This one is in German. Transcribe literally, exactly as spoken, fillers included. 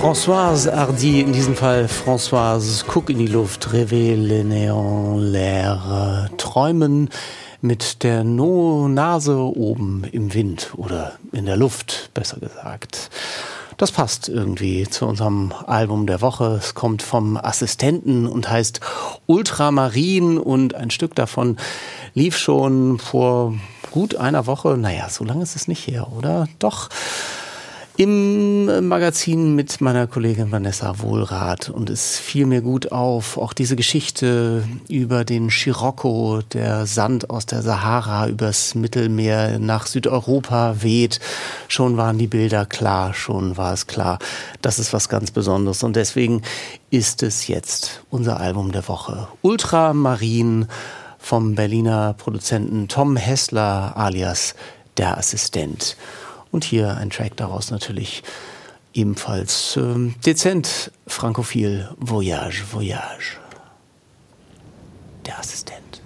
Françoise Hardy, in diesem Fall Françoise, guck in die Luft, rêver le néant, l'air, träumen mit der no Nase oben im Wind oder in der Luft, besser gesagt. Das passt irgendwie zu unserem Album der Woche. Es kommt vom Assistenten und heißt Ultramarin und ein Stück davon lief schon vor gut einer Woche. Naja, so lange ist es nicht her, oder? Doch. Im Magazin mit meiner Kollegin Vanessa Wohlrath und es fiel mir gut auf, auch diese Geschichte über den Scirocco, der Sand aus der Sahara übers Mittelmeer nach Südeuropa weht. Schon waren die Bilder klar, schon war es klar, das ist was ganz Besonderes und deswegen ist es jetzt unser Album der Woche. Ultramarin vom Berliner Produzenten Tom Hessler alias Der Assistent. Und hier ein Track daraus natürlich ebenfalls äh, dezent frankophil, Voyage, Voyage. Der Assistent.